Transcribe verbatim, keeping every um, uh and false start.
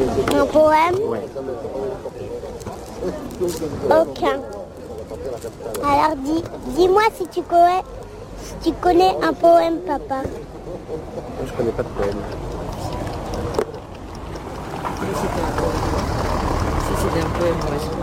Un poème? Ouais. Aucun. Alors dis, dis-moi si tu connais, si tu connais un poème, papa. Moi, je connais pas de poème. Si c'était un poème, ouais.